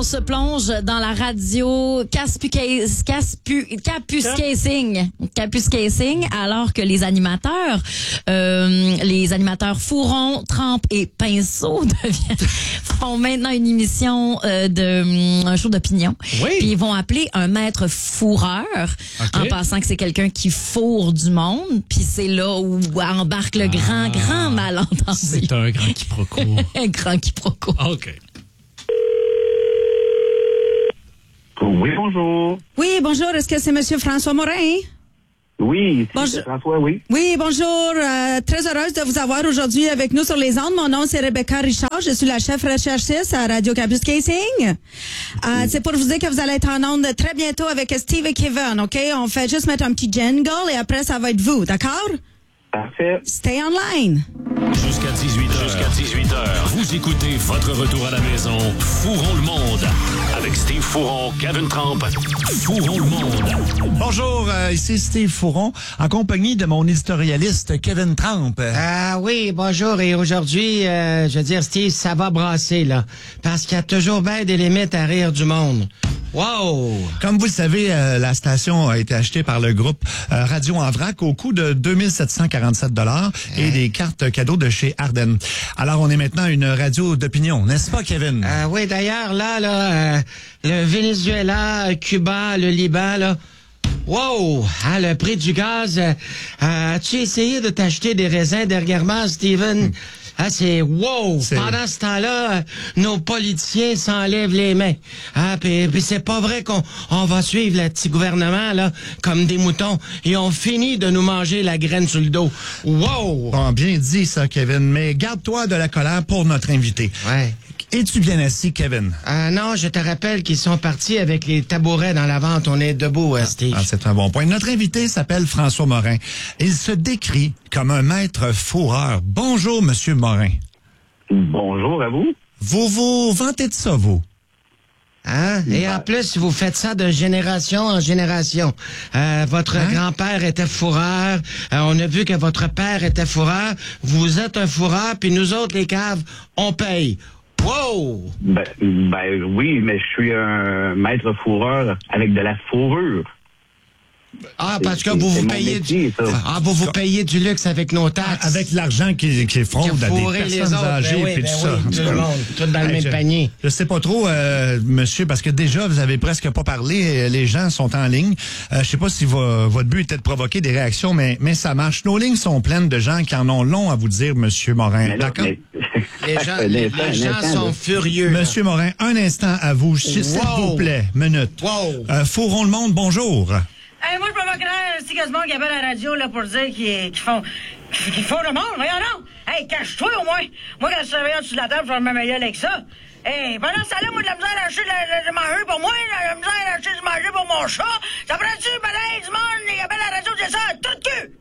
on se plonge dans la radio Capuscasing, alors que les animateurs Fourron, Trempe et Pinceau font maintenant une émission un show d'opinion. Oui. Puis ils vont appeler un maître fourreur, en pensant que c'est quelqu'un qui fourre du monde. Puis c'est là où embarque le grand malentendu. C'est un grand quiproquo. Un grand quiproquo. OK. Oui, bonjour. Oui, bonjour. Est-ce que c'est Monsieur François Morin? Oui, Bonjour. c'est François, oui. Oui, bonjour. Très heureuse de vous avoir aujourd'hui avec nous sur les ondes. Mon nom, c'est Rebecca Richard. Je suis la chef recherchiste à Radio Capuscasing. C'est pour vous dire que vous allez être en ondes très bientôt avec Steve et Kevin, OK? On fait juste mettre un petit jingle et après, ça va être vous, d'accord? Parfait. Stay online. Jusqu'à 18h. Vous écoutez votre retour à la maison. Fourrons le monde. Avec Steve Fourron, Kevin Trempe. Fourrons le monde. Bonjour, ici Steve Fourron, en compagnie de mon éditorialiste Kevin Trempe. Ah oui, bonjour. Et aujourd'hui, je veux dire, Steve, ça va brasser, là. Parce qu'il y a toujours bien des limites à rire du monde. Wow! Comme vous le savez, la station a été achetée par le groupe Radio en vrac au coût de 2747 $ et des cartes cadeaux de chez Ardennes. Alors, on est maintenant une radio d'opinion, n'est-ce pas, Kevin? Oui, d'ailleurs, là, le Venezuela, Cuba, le Liban, là. Wow! Ah, le prix du gaz. As-tu essayé de t'acheter des raisins dernièrement, Steven? Ah, c'est wow! Pendant ce temps-là, nos politiciens s'enlèvent les mains. Ah, puis c'est pas vrai qu'on va suivre le petit gouvernement, là, comme des moutons, et on finit de nous manger la graine sur le dos. Wow! Bon, bien dit ça, Kevin, mais garde-toi de la colère pour notre invité. Ouais. Es-tu bien assis, Kevin? Non, je te rappelle qu'ils sont partis avec les tabourets dans la vente. On est debout, Steve. C'est un bon point. Notre invité s'appelle François Morin. Il se décrit comme un maître fourreur. Bonjour, Monsieur Morin. Bonjour à vous. Vous vous vantez de ça, vous? Et en plus, vous faites ça de génération en génération. Votre grand-père était fourreur. On a vu que votre père était fourreur. Vous êtes un fourreur, puis nous autres, les caves, on paye. Wow! Ben oui, mais je suis un maître fourreur avec de la fourrure. Parce que vous payez vous payez du luxe avec nos taxes. Avec l'argent qui fraude à des personnes âgées et tout ça. Tout le monde, tout dans le même panier. Je sais pas trop, monsieur, parce que déjà, vous avez presque pas parlé. Les gens sont en ligne. Je sais pas si votre but était de provoquer des réactions, mais ça marche. Nos lignes sont pleines de gens qui en ont long à vous dire, Monsieur Morin. D'accord? Les gens sont furieux. Monsieur Morin, un instant à vous, s'il vous plaît. Minute. Wow. Fourrons le monde, bonjour. Hey, moi, je provoquerais un petit gazement qui appelle à la radio là, pour dire qu'ils font le monde. Voyons donc. Hey, cache-toi au moins. Moi, quand je travaille au-dessus de la table, je vais me meilleur avec ça. Hey, pendant ce temps-là, moi, de la misère à acheter du manger pour moi, de la misère à acheter du manger pour mon chat. Ça prend-tu du monde qui appelle à la radio, c'est ça, tout de cul.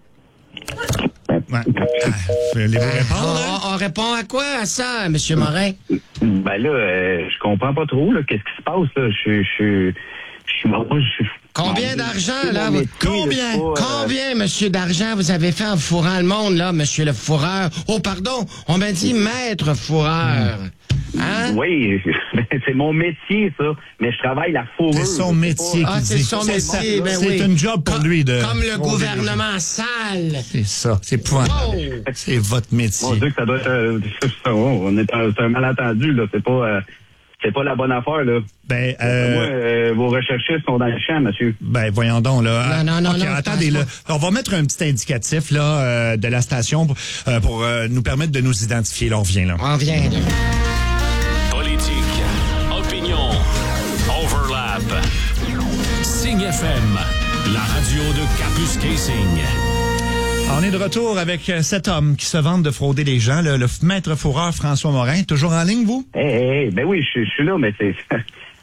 Voulez-vous répondre? On répond à quoi, à ça, Monsieur Morin? Ben là, je comprends pas trop, là, qu'est-ce qui se passe, là. Je suis Combien d'argent, là? Combien, monsieur, d'argent vous avez fait en fourrant le monde, là, monsieur le fourreur? Oh, pardon, on m'a dit maître fourreur. Hein? Oui, c'est mon métier, ça. Mais je travaille la fourrure. C'est son métier. C'est son métier, c'est un job pour lui de... Comme le gouvernement sale. C'est ça, c'est épouvantable. C'est votre métier. Mon Dieu, que ça doit être... c'est un malentendu, là. C'est pas la bonne affaire, là. Moi, vos recherchistes sont dans le champ, monsieur. Ben, voyons donc, là. Non, attendez, là. On va mettre un petit indicatif, là, de la station pour nous permettre de nous identifier. Là, on revient, là. On vient, là. Politique, opinion, overlap. Signe FM, la radio de Capuscasing. On est de retour avec cet homme qui se vante de frauder les gens, le maître fourreur François Morin. Toujours en ligne, vous? Ben oui, je suis là, mais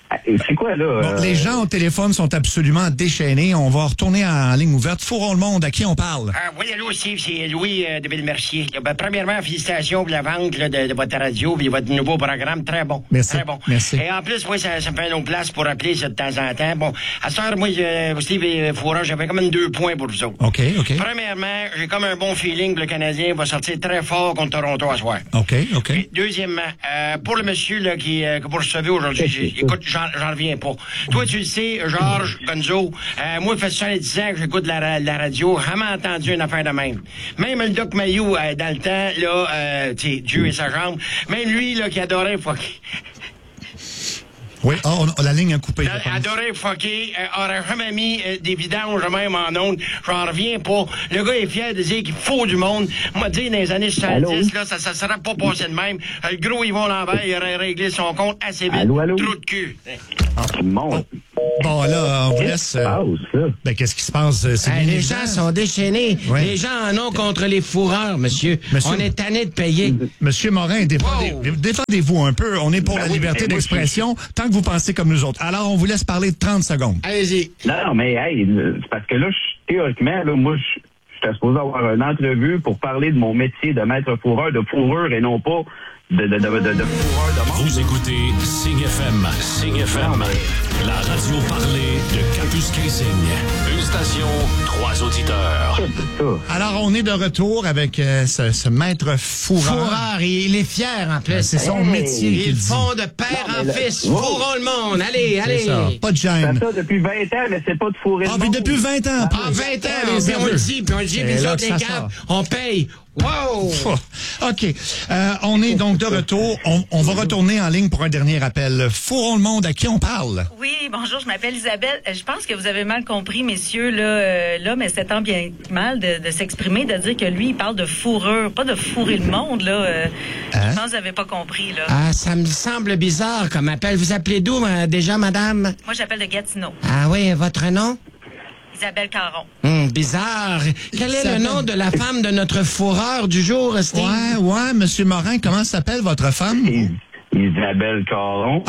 C'est quoi, là? Bon, les gens au téléphone sont absolument déchaînés. On va retourner en ligne ouverte. Fourrons le monde. À qui on parle? Oui, allô, Steve, c'est Louis de Ville-Mercier. Premièrement, félicitations pour la vente là, de votre radio et votre nouveau programme. Très bon. Merci. Très bon. Merci. Et en plus, moi, ça me fait une autre place pour appeler ça de temps en temps. Bon, à ce heure, moi, Steve et Fourrage, j'avais quand même 2 points pour vous autres. OK. Premièrement, j'ai comme un bon feeling que le Canadien va sortir très fort contre Toronto à soir. OK. Et deuxièmement, pour le monsieur là, que vous recevez aujourd'hui, écoute, j'en reviens pas. Toi, tu le sais, Georges, Gonzo, moi, ça fait 70 ans que j'écoute la radio, j'ai jamais entendu une affaire de même. Même le Doc Mayou, dans le temps, là, tu sais, Dieu et sa jambe, même lui, là, qui adorait fucker. Oui, la ligne a coupé. Adorait fucker, aurait jamais mis des vidanges même en ondes. J'en reviens pas. Le gars est fier de dire qu'il faut du monde. Moi, dire, dans les années 70, là, ça serait pas passé de même. Le gros Yvon Lambert, il aurait réglé son compte assez vite. Allô? Trou de cul. Bon, là, on vous laisse. Qu'est-ce qui se passe? Les gens sont déchaînés. Oui. Les gens en ont contre les fourreurs, monsieur. On est tanné de payer. Monsieur Morin, défendez-vous un peu. On est pour la liberté d'expression, tant que vous pensez comme nous autres. Alors, on vous laisse parler de 30 secondes. Allez-y. Non, mais c'est parce que là, théoriquement, là, moi, je suis supposé avoir une entrevue pour parler de mon métier de maître fourreur, de fourrure, et non pas de fourreur de monde. Vous écoutez Signe FM. Signe FM. La radio parlée de Campus Casing. Une station, 3 auditeurs. Alors, on est de retour avec ce maître fourreur. Fourreur, il est fier en plus. C'est son métier qu'il dit. Ils font de père en fils. Fourrons le monde. Allez. Pas de gêne. Ça depuis 20 ans, mais c'est pas de fourrer le monde. Mais depuis 20 ans. 20 ans, puis on le dit, puis les autres, les gars, on paye. Wow! OK. On est donc de retour. On va retourner en ligne pour un dernier appel. Fourrons le monde, à qui on parle? Oui, bonjour, je m'appelle Isabelle. Je pense que vous avez mal compris, messieurs, là, mais c'est tant bien mal de s'exprimer, de dire que lui, il parle de fourrure, pas de fourrer le monde, là. Je pense que vous n'avez pas compris, là. Ah, ça me semble bizarre comme appel. Vous appelez d'où, déjà, madame? Moi, j'appelle de Gatineau. Ah oui, votre nom? Isabelle Caron. Bizarre. Quel est le nom de la femme de notre fourreur du jour, Steve? Ouais, Monsieur Morin, comment s'appelle votre femme? Isabelle Caron.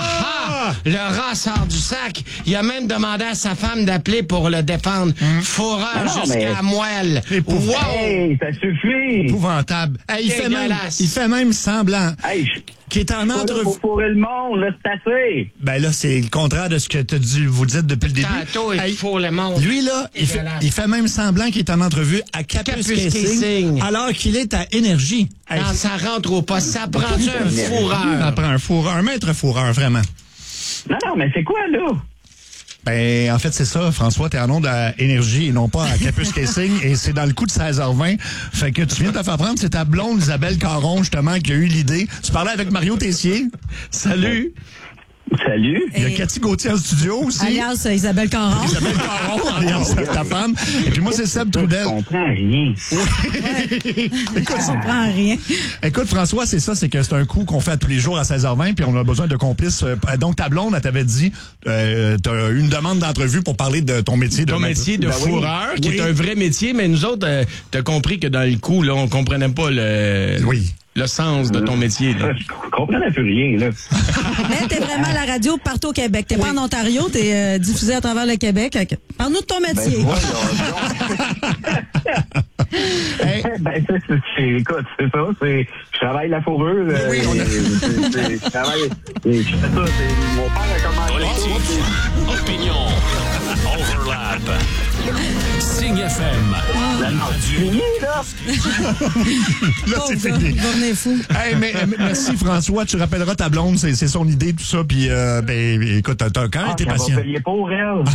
Le rat sort du sac. Il a même demandé à sa femme d'appeler pour le défendre. Fourreur jusqu'à moelle. Wow! Hey, ça suffit! Épouvantable. Hey, il fait même semblant. Hey, qui est en entrevue. Pour fourrer le monde, là, c'est assez. Ben là, c'est le contraire de ce que vous dites depuis le début. Tantôt, il fourre le monde. Lui, là, il fait même semblant qu'il est en entrevue à Campus Casing, alors qu'il est à Énergie. Quand ça rentre au poste, ça prend un fourreur. Ça prend un fourreur, un maître fourreur, vraiment. Non, mais c'est quoi, là? Ben, en fait, c'est ça, François, t'es en onde à Énergie et non pas à Campus Casing, et c'est dans le coup de 16h20. Fait que tu viens de te faire prendre, c'est ta blonde Isabelle Caron, justement, qui a eu l'idée. Tu parlais avec Mario Tessier. Salut. Salut. Il y a Cathy Gauthier en studio aussi. Alias Isabelle Caron. Isabelle Caron, alias ta femme. Et puis moi, c'est Seb Trudel. Je comprends rien. Écoute, je comprends rien. Écoute, François, c'est ça, c'est que c'est un coup qu'on fait tous les jours à 16h20, puis on a besoin de complices. Donc, ta blonde, elle t'avait dit, t'as eu une demande d'entrevue pour parler de ton métier. Ton métier de fourreur, qui est un vrai métier, mais nous autres, t'as compris que dans le coup, là, on comprenait pas le sens de ton métier. Là. Je comprends plus rien, là. Mais t'es vraiment à la radio partout au Québec. T'es pas en Ontario, t'es diffusé à travers le Québec. Parle-nous de ton métier. Écoute, c'est ça. Je travaille la fourrure. Je travaille. Je fais ça. Mon père a commencé. Politique, opinion, overlap. Signe FM. Fini, là. Là, c'est fini. Hey, mais merci, François. Tu rappelleras ta blonde, c'est son idée, tout ça. Puis, écoute, t'as quand même été patient. On va payer pour elle.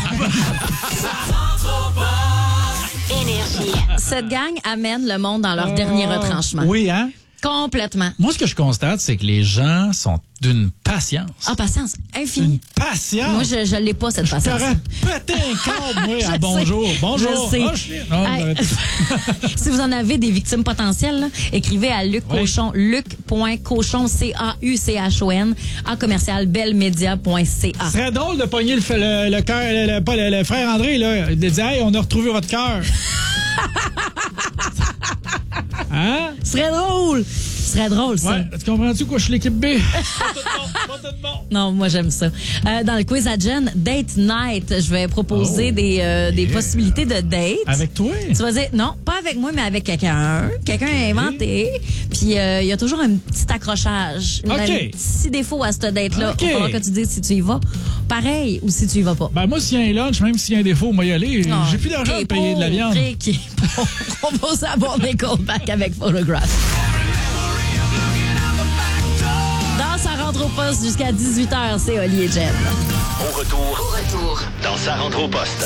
Énergie. Cette gang amène le monde dans leur dernier retranchement. Oui, hein? Complètement. Moi, ce que je constate, c'est que les gens sont d'une patience. Ah, patience infinie. Une patience. Moi, je l'ai pas, cette patience. T'aurais pété un câble, moi, à bonjour. Bonjour. Je sais. Si vous en avez des victimes potentielles, là, écrivez à Luc Cochon, luc.cochon, CAUCHON, à commercial belmedia.ca. Ce serait drôle de pogner le frère André, là, de dire, hey, on a retrouvé votre cœur. Hein? Ce serait drôle. Ce serait drôle, ça. Ouais, tu comprends-tu quoi? Je suis l'équipe B. Non, moi, j'aime ça. Dans le quiz à Jen, Date Night, je vais proposer des possibilités de date. Avec toi? Tu vas dire, non, pas avec moi, mais avec quelqu'un. Quelqu'un a inventé. Puis, il y a toujours un petit accrochage. Un petit défaut à cette date-là. Il va falloir que tu dises si tu y vas. Pareil, ou si tu y vas pas. Ben, moi, s'il y a un lunch, même s'il y a un défaut, on va y aller. J'ai plus d'argent pour payer de la viande. On va s'abonner Callback avec Photograph. Dans sa rentre au poste jusqu'à 18h, c'est Oli et Jen. Au retour, dans sa rentre au poste.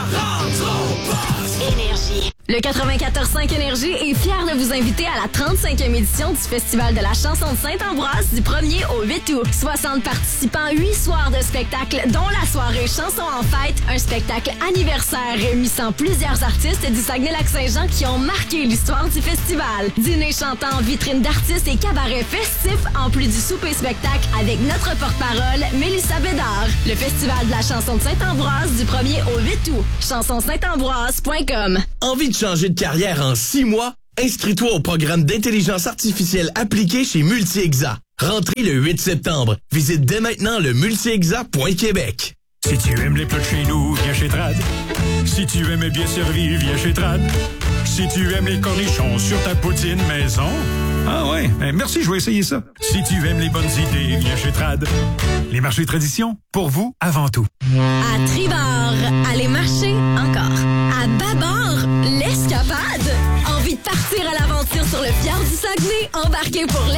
Énergie. Le 94.5 Énergie est fier de vous inviter à la 35e édition du Festival de la chanson de Saint-Ambroise du 1er au 8 août. 60 participants, 8 soirs de spectacle, dont la soirée Chanson en fête, un spectacle anniversaire réunissant plusieurs artistes du Saguenay-Lac-Saint-Jean qui ont marqué l'histoire du festival. Dîner chantant, vitrine d'artistes et cabaret festif, en plus du souper-spectacle avec notre porte-parole, Mélissa Bédard. Le Festival de la chanson de Saint-Ambroise du 1er au 8 août. chansonsaintamboise.com. Envie de changer de carrière en 6 mois? Inscris-toi au programme d'intelligence artificielle appliquée chez Multi-Exa. Rentrez le 8 septembre. Visite dès maintenant le multiexa.québec. Si tu aimes les plats de chez nous, viens chez Trad. Si tu aimes bien servi, viens chez Trad. Si tu aimes les cornichons sur ta poutine maison... Ah ouais, merci, je vais essayer ça. Si tu aimes les bonnes idées, viens chez Trad. Les marchés tradition, pour vous, avant tout. À tribord, allez marcher encore. À bâbord, l'escapade. Envie de partir à l'aventure sur le fjord du Saguenay? Embarquez pour